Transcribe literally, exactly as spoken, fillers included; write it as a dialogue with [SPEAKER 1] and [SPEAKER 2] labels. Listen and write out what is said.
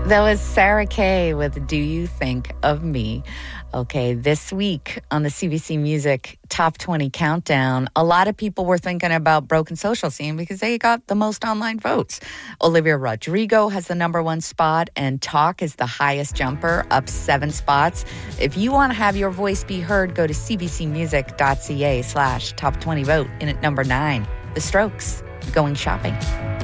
[SPEAKER 1] That was Sarah Kay with Do You Think of Me? Okay, this week on the C B C Music Top twenty Countdown, a lot of people were thinking about Broken Social Scene because they got the most online votes. Olivia Rodrigo has the number one spot, and Talk is the highest jumper, up seven spots. If you want to have your voice be heard, go to cbcmusic.ca slash top 20 vote. In at number nine, The Strokes, Going Shopping.